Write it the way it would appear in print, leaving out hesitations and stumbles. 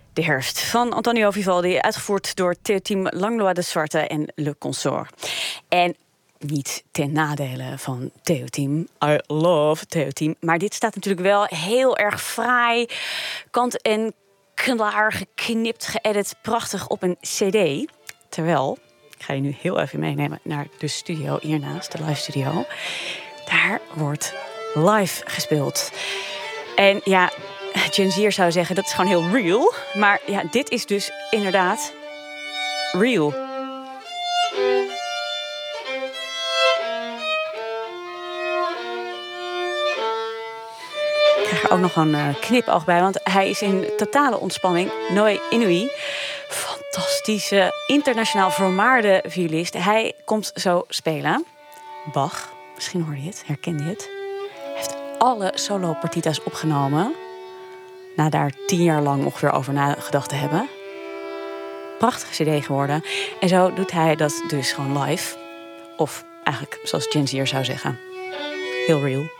De herfst van Antonio Vivaldi, uitgevoerd door Théotime Langlois de Zwarte en Le Consort. En niet ten nadele van Théotime. I love Théotime. Maar dit staat natuurlijk wel heel erg fraai, kant en klaar, geknipt, geëdit, prachtig op een cd. Terwijl, ik ga je nu heel even meenemen naar de studio hiernaast, de live studio. Daar wordt live gespeeld. En ja, Gen Z'er zou zeggen, dat is gewoon heel real. Maar ja, dit is dus inderdaad real. Ik krijg er ook nog een knipoog bij, want hij is in totale ontspanning. Noé Inouye, fantastische, internationaal vermaarde violist. Hij komt zo spelen. Bach, misschien hoorde je het, herkende je het. Hij heeft alle solo-partita's opgenomen. Na daar 10 jaar lang ongeveer over nagedacht te hebben. Prachtige cd geworden. En zo doet hij dat dus gewoon live. Of eigenlijk, zoals Gen Z'er zou zeggen, heel real.